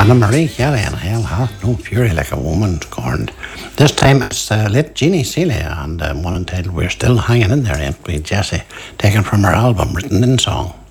Anna Marie Kelly and Hell Hath No Fury Like a Woman Scorned. This time it's late Jeannie Seeley and one entitled We're Still Hanging in There, ain't we, Jessie, taken from her album Written in Song.